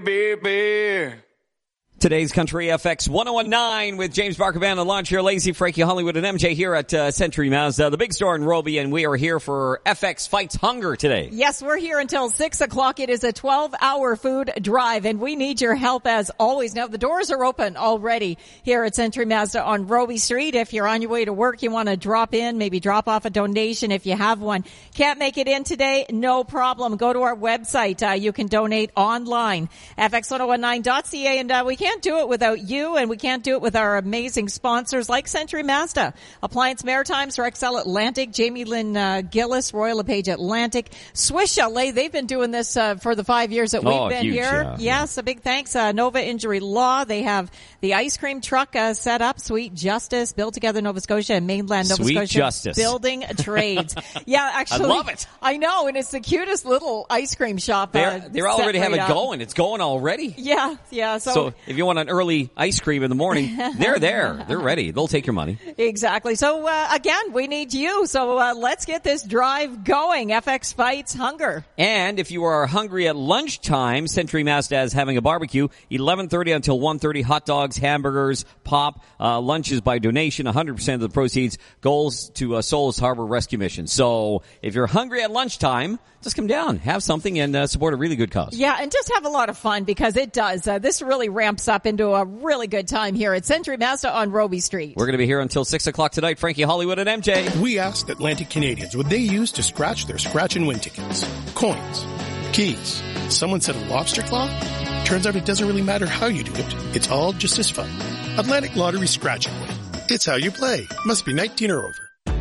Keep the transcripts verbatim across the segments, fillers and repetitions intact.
Baby. Today's Country F X ten nineteen with James Barker Band and Launch here, Lazy, Frankie Hollywood, and M J here at uh, Century Mazda, the big store in Roby, and we are here for F X Fights Hunger today. Yes, we're here until six o'clock. It is a twelve-hour food drive, and we need your help as always. Now, the doors are open already here at Century Mazda on Roby Street. If you're on your way to work, you want to drop in, maybe drop off a donation if you have one. Can't make it in today? No problem. Go to our website. Uh, you can donate online, F X ten nineteen dot C A, and uh, we can't do it without you, and we can't do it with our amazing sponsors like Century Mazda, Appliance Maritimes, Rexel Atlantic, Jamie Lynn uh, Gillis, Royal LePage Atlantic, Swiss Chalet. They've been doing this uh, for the five years that we've oh, been huge, here. Yeah. Yes, a big thanks. Uh, Nova Injury Law. They have the ice cream truck uh, set up. Sweet Justice, Built Together Nova Scotia and Mainland Nova Sweet Scotia Justice. Building Trades. Yeah, actually, I love it. I know, and it's the cutest little ice cream shop. They're, uh, they're already right have it up. going. It's going already. Yeah, yeah. So, So if you want an early ice cream in the morning, they're there. They're ready. They'll take your money. Exactly. So, uh, again, we need you. So, uh, let's get this drive going. F X Fights Hunger. And if you are hungry at lunchtime, Century Mazda is having a barbecue, eleven thirty until one thirty, hot dogs, hamburgers, pop, uh, lunches by donation. one hundred percent of the proceeds goes to uh, Souls Harbor Rescue Mission. So if you're hungry at lunchtime, just come down, have something, and uh, support a really good cause. Yeah, and just have a lot of fun because it does. Uh, this really ramps up into a really good time here at Century Mazda on Roby Street. We're going to be here until six o'clock tonight. Frankie Hollywood and M J. We asked Atlantic Canadians what they use to scratch their scratch and win tickets. Coins. Keys. Someone said a lobster claw? Turns out it doesn't really matter how you do it. It's all just as fun. Atlantic Lottery Scratch and Win. It's how you play. Must be nineteen or over.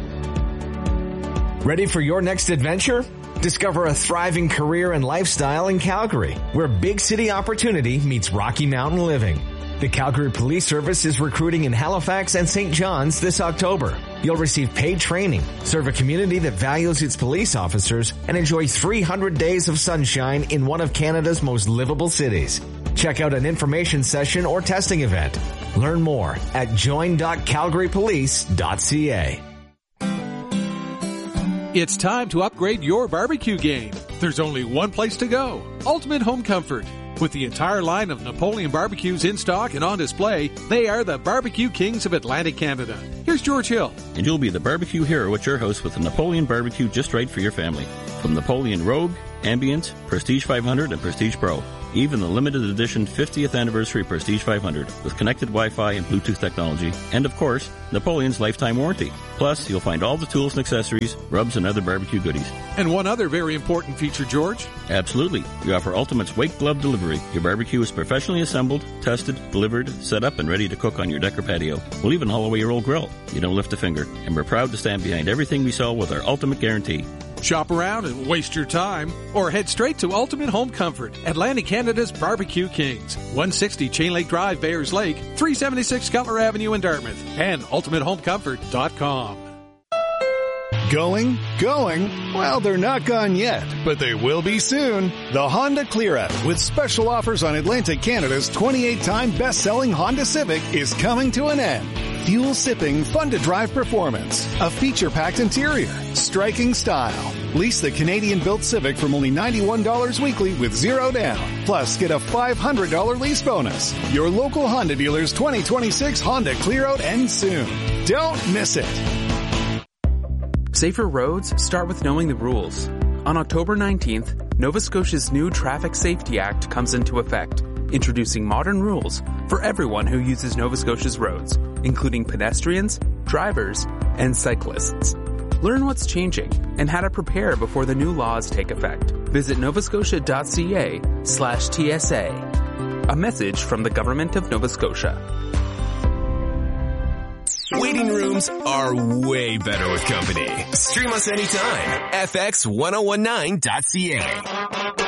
Ready for your next adventure? Discover a thriving career and lifestyle in Calgary, where big city opportunity meets Rocky Mountain living. The Calgary Police Service is recruiting in Halifax and Saint John's this October. You'll receive paid training, serve a community that values its police officers, and enjoy three hundred days of sunshine in one of Canada's most livable cities. Check out an information session or testing event. Learn more at join dot calgary police dot c a. It's time to upgrade your barbecue game. There's only one place to go. Ultimate Home Comfort. With the entire line of Napoleon barbecues in stock and on display, they are the barbecue kings of Atlantic Canada. Here's George Hill. And you'll be the barbecue hero at your house with the Napoleon barbecue just right for your family. From Napoleon Rogue, Ambient, Prestige five hundred, and Prestige Pro. Even the limited edition fiftieth anniversary Prestige five hundred with connected Wi-Fi and Bluetooth technology. And of course, Napoleon's lifetime warranty. Plus, you'll find all the tools and accessories, rubs, and other barbecue goodies. And one other very important feature, George. Absolutely. We offer Ultimate's Wake Glove Delivery. Your barbecue is professionally assembled, tested, delivered, set up, and ready to cook on your deck or patio. We'll even haul away your old grill. You don't lift a finger. And we're proud to stand behind everything we sell with our Ultimate Guarantee. Shop around and waste your time, or head straight to Ultimate Home Comfort, Atlantic Canada's Barbecue Kings, one sixty Chain Lake Drive, Bayers Lake, three seventy-six Cutler Avenue in Dartmouth, and ultimate home comfort dot com. Going? Going? Well, they're not gone yet, but they will be soon. The Honda Clear Out, with special offers on Atlantic Canada's twenty-eight time best-selling Honda Civic, is coming to an end. Fuel-sipping, fun-to-drive performance, a feature-packed interior, striking style. Lease the Canadian-built Civic from only ninety-one dollars weekly with zero down. Plus, get a five hundred dollars lease bonus. Your local Honda dealer's twenty twenty-six Honda Clear Out ends soon. Don't miss it. Safer roads start with knowing the rules. On October nineteenth, Nova Scotia's new Traffic Safety Act comes into effect, introducing modern rules for everyone who uses Nova Scotia's roads, including pedestrians, drivers, and cyclists. Learn what's changing and how to prepare before the new laws take effect. Visit novascotia.ca slash TSA. A message from the Government of Nova Scotia. Waiting rooms are way better with company. Stream us anytime. F X ten nineteen dot C A.